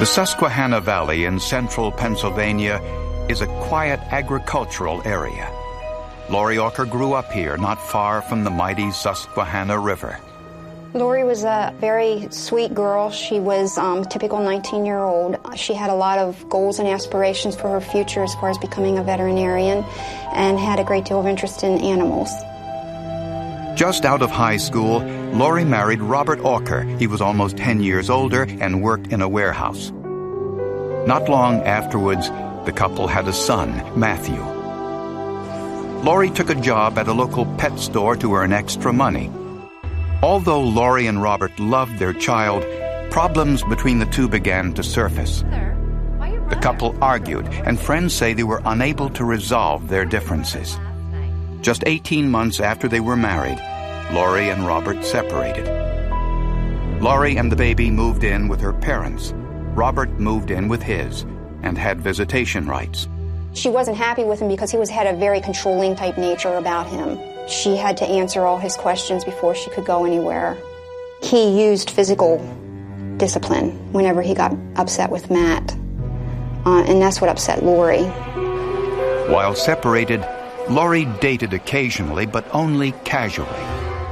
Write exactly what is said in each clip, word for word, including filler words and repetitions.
The Susquehanna Valley in central Pennsylvania is a quiet agricultural area. Laurie Auker grew up here, not far from the mighty Susquehanna River. Laurie was a very sweet girl. She was um, a typical nineteen-year-old. She had a lot of goals and aspirations for her future as far as becoming a veterinarian, and had a great deal of interest in animals. Just out of high school, Laurie married Robert Auker. He was almost ten years older and worked in a warehouse. Not long afterwards, the couple had a son, Matthew. Laurie took a job at a local pet store to earn extra money. Although Laurie and Robert loved their child, problems between the two began to surface. The couple argued, and friends say they were unable to resolve their differences. Just eighteen months after they were married, Laurie and Robert separated. Laurie and the baby moved in with her parents. Robert moved in with his and had visitation rights. She wasn't happy with him because he was had a very controlling type nature about him. She had to answer all his questions before she could go anywhere. He used physical discipline whenever he got upset with Matt, uh, and that's what upset Laurie. While separated, Laurie dated occasionally, but only casually.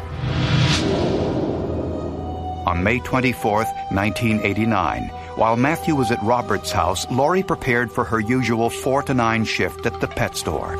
On May twenty-fourth, nineteen eighty-nine, while Matthew was at Robert's house, Laurie prepared for her usual four to nine shift at the pet store.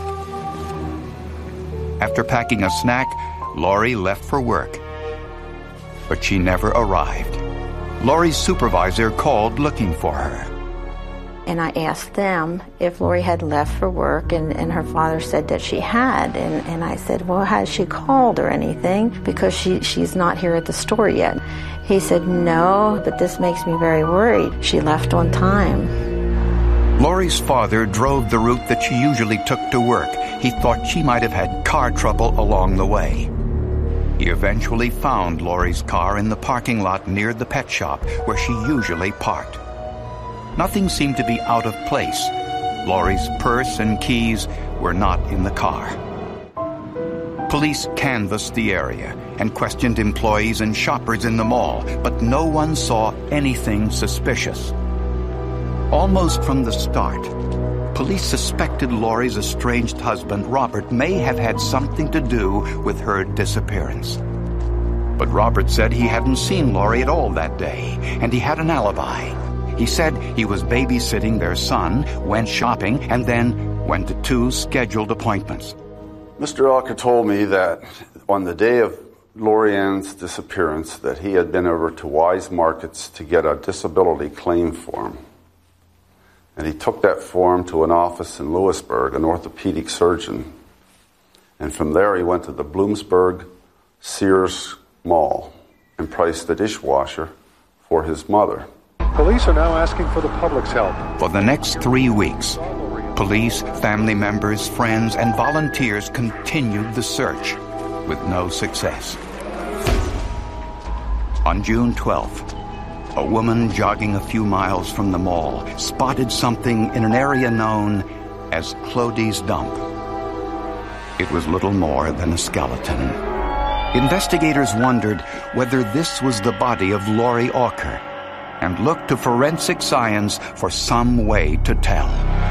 After packing a snack, Laurie left for work. But she never arrived. Laurie's supervisor called looking for her. And I asked them if Laurie had left for work, and, and her father said that she had. And, and I said, well, has she called or anything? Because she, she's not here at the store yet. He said, no, but this makes me very worried. She left on time. Laurie's father drove the route that she usually took to work. He thought she might have had car trouble along the way. He eventually found Laurie's car in the parking lot near the pet shop where she usually parked. Nothing seemed to be out of place. Laurie's purse and keys were not in the car. Police canvassed the area and questioned employees and shoppers in the mall, but no one saw anything suspicious. Almost from the start, police suspected Laurie's estranged husband, Robert, may have had something to do with her disappearance. But Robert said he hadn't seen Laurie at all that day, and he had an alibi. He said he was babysitting their son, went shopping, and then went to two scheduled appointments. Mister Auker told me that on the day of Laurie Ann's disappearance that he had been over to Wise Markets to get a disability claim form. And he took that form to an office in Lewisburg, an orthopedic surgeon. And from there he went to the Bloomsburg Sears Mall and priced a dishwasher for his mother. Police are now asking for the public's help. For the next three weeks, police, family members, friends, and volunteers continued the search with no success. On June twelfth, a woman jogging a few miles from the mall spotted something in an area known as Clody's Dump. It was little more than a skeleton. Investigators wondered whether this was the body of Laurie Auker and looked to forensic science for some way to tell.